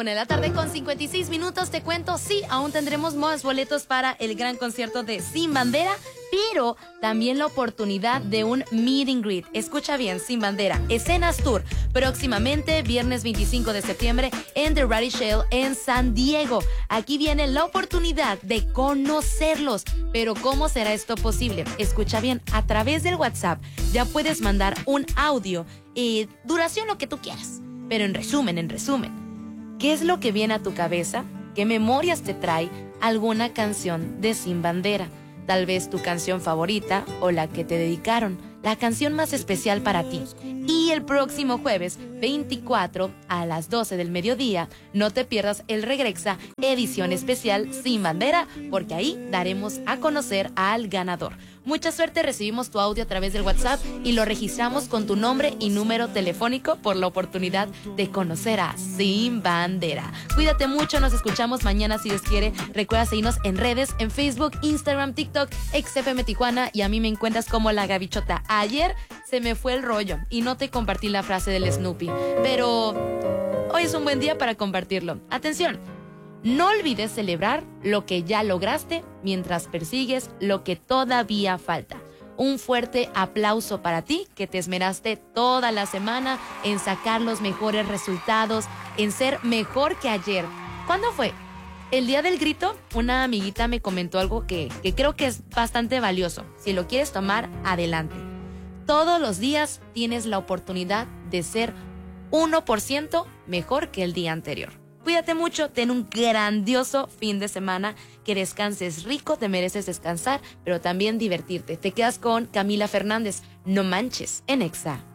1:56 te cuento, sí, aún tendremos más boletos para el gran concierto de Sin Bandera, pero también la oportunidad de un meet and greet. Escucha bien, Sin Bandera, Escenas Tour, próximamente viernes 25 de septiembre en The Rally Shell en San Diego. Aquí viene la oportunidad de conocerlos. Pero ¿cómo será esto posible? Escucha bien, a través del WhatsApp ya puedes mandar un audio, duración lo que tú quieras. Pero en resumen, ¿qué es lo que viene a tu cabeza? ¿Qué memorias te trae alguna canción de Sin Bandera? Tal vez tu canción favorita o la que te dedicaron, la canción más especial para ti. Y el próximo jueves 24 a las 12 del mediodía, no te pierdas el Regrexa edición especial Sin Bandera, porque ahí daremos a conocer al ganador. Mucha suerte, recibimos tu audio a través del WhatsApp y lo registramos con tu nombre y número telefónico por la oportunidad de conocer a Sin Bandera. Cuídate mucho, nos escuchamos mañana si Dios quiere. Recuerda seguirnos en redes, en Facebook, Instagram, TikTok, XFM Tijuana, y a mí me encuentras como La Gavichota. Ayer se me fue el rollo y no te compartí la frase del Snoopy, pero hoy es un buen día para compartirlo. Atención. No olvides celebrar lo que ya lograste mientras persigues lo que todavía falta. Un fuerte aplauso para ti, que te esmeraste toda la semana en sacar los mejores resultados, en ser mejor que ayer. ¿Cuándo fue? El día del grito, una amiguita me comentó algo que creo que es bastante valioso. Si lo quieres tomar, adelante. Todos los días tienes la oportunidad de ser 1% mejor que el día anterior. Cuídate mucho, ten un grandioso fin de semana, que descanses rico, te mereces descansar, pero también divertirte. Te quedas con Camila Fernández, No Manches, en Exa.